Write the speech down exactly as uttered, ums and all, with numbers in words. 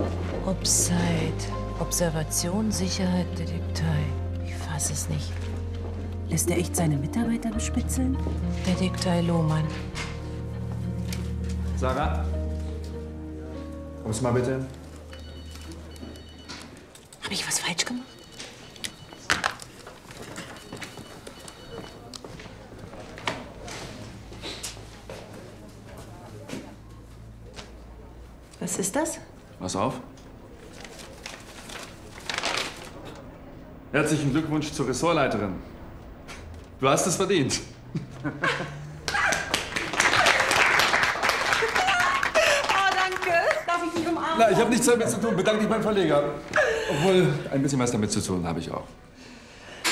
Obside. Observation, Sicherheit, Detektei. Ich fasse es nicht. Lässt er echt seine Mitarbeiter bespitzeln? Detektei Lohmann. Sarah? Kommst mal bitte. Habe ich was falsch gemacht? Was ist das? Pass auf. Herzlichen Glückwunsch zur Ressortleiterin. Du hast es verdient. Oh, danke. Darf ich dich umarmen? Na, ich habe nichts damit zu tun. Bedanke dich beim Verleger. Obwohl, ein bisschen was damit zu tun habe ich auch.